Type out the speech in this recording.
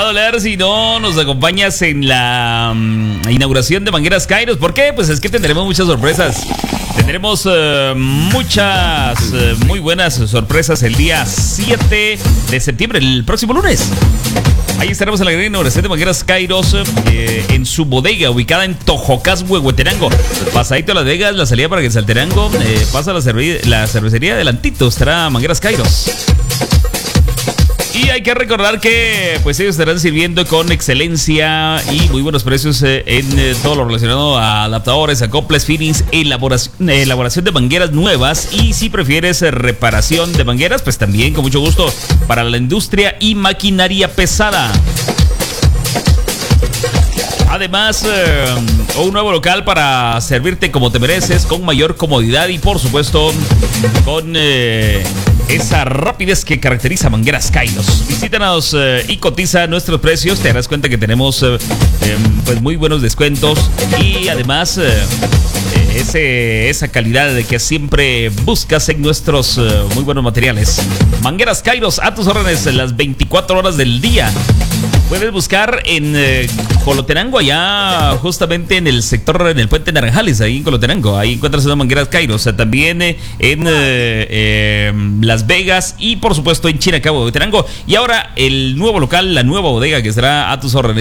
doler si no nos acompañas en la inauguración de Mangueras Kairos. ¿Por qué? Pues es que tendremos muchas sorpresas. Tendremos muchas muy buenas sorpresas el día 7 de septiembre, el próximo lunes. Ahí estaremos en la gran inauguración de Mangueras Kairos en su bodega ubicada en Tojocas, Huehuetenango. Pasadito a Las Vegas, la salida para que Salterango pasa la cervecería adelantito, estará Mangueras Kairos. Y hay que recordar que pues ellos estarán sirviendo con excelencia y muy buenos precios en todo lo relacionado a adaptadores, acoples, fittings, elaboración de mangueras nuevas. Y si prefieres reparación de mangueras, pues también con mucho gusto para la industria y maquinaria pesada. Además, un nuevo local para servirte como te mereces, con mayor comodidad y por supuesto con esa rapidez que caracteriza a Mangueras Kairos. Visítanos y cotiza nuestros precios. Te darás cuenta que tenemos pues muy buenos descuentos y además esa calidad de que siempre buscas en nuestros muy buenos materiales. Mangueras Kairos, a tus órdenes las 24 horas del día. Puedes buscar en Colotenango, allá justamente en el sector, en el puente Naranjales, ahí en Colotenango. Ahí encuentras una Mangueras Kairos. También en Las Vegas y por supuesto en Chinacabo, Colotenango. Y ahora el nuevo local, la nueva bodega que estará a tus órdenes.